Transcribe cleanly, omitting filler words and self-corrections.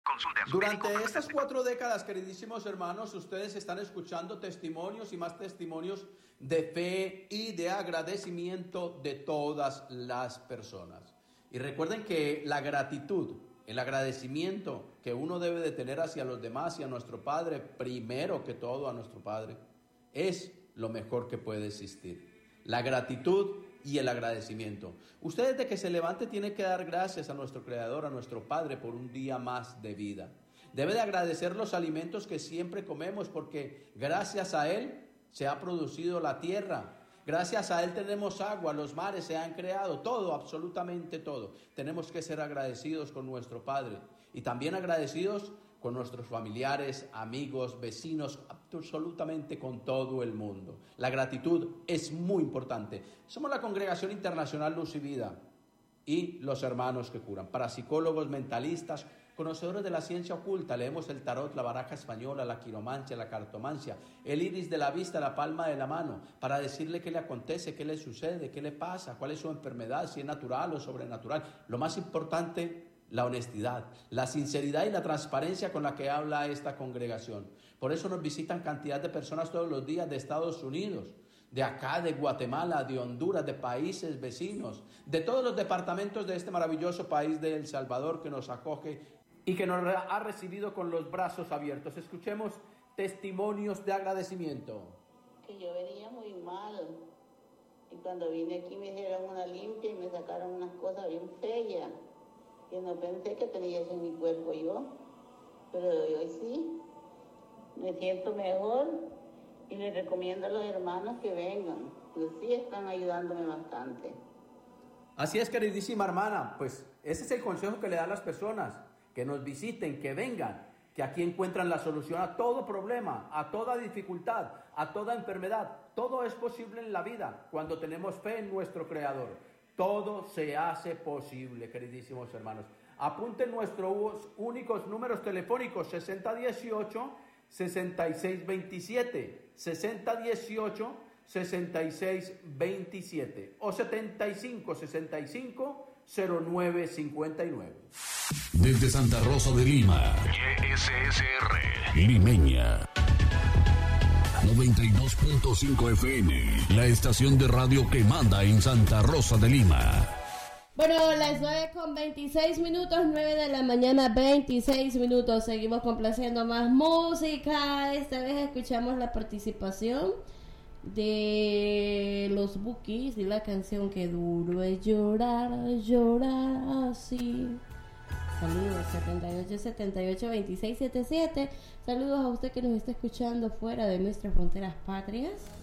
Consulte a su Durante médico. estas 4 décadas, queridísimos hermanos, ustedes están escuchando testimonios y más testimonios de fe y de agradecimiento de todas las personas. Y recuerden que la gratitud, el agradecimiento que uno debe de tener hacia los demás y a nuestro Padre, primero que todo a nuestro Padre, es lo mejor que puede existir. La gratitud y el agradecimiento. Usted desde que se levante tiene que dar gracias a nuestro Creador, a nuestro Padre, por un día más de vida. Debe de agradecer los alimentos que siempre comemos, porque gracias a Él se ha producido la tierra. Gracias a Él tenemos agua, los mares se han creado, todo, absolutamente todo. Tenemos que ser agradecidos con nuestro Padre y también agradecidos con nuestros familiares, amigos, vecinos, absolutamente con todo el mundo. La gratitud es muy importante. Somos la Congregación Internacional Luz y Vida y los hermanos que curan. Parapsicólogos, mentalistas, conocedores de la ciencia oculta. Leemos el tarot, la baraja española, la quiromancia, la cartomancia, el iris de la vista, la palma de la mano, para decirle qué le acontece, qué le sucede, qué le pasa, cuál es su enfermedad, si es natural o sobrenatural. Lo más importante, la honestidad, la sinceridad y la transparencia con la que habla esta congregación. Por eso nos visitan cantidad de personas todos los días de Estados Unidos, de acá, de Guatemala, de Honduras, de países vecinos, de todos los departamentos de este maravilloso país de El Salvador que nos acoge y que nos ha recibido con los brazos abiertos. Escuchemos testimonios de agradecimiento. Que yo venía muy mal y cuando vine aquí me hicieron una limpia y me sacaron unas cosas bien feas. Que no pensé que tenía eso en mi cuerpo yo, pero hoy sí, me siento mejor y les recomiendo a los hermanos que vengan, pues sí están ayudándome bastante. Así es, queridísima hermana, pues ese es el consejo que le dan las personas, que nos visiten, que vengan, que aquí encuentran la solución a todo problema, a toda dificultad, a toda enfermedad. Todo es posible en la vida cuando tenemos fe en nuestro Creador. Todo se hace posible, queridísimos hermanos. Apunten nuestros únicos números telefónicos: 6018-6627, 6018-6627 o 7565-0959. Desde Santa Rosa de Lima, YSSR Limeña, 92.5 FM, la estación de radio que manda en Santa Rosa de Lima. Bueno, las 9:26, 9 de la mañana, 26 minutos. Seguimos complaciendo más música. Esta vez escuchamos la participación de los Bukis y la canción Que duro es llorar, llorar así. Saludos, 7878-2677. Saludos a usted que nos está escuchando fuera de nuestras fronteras patrias.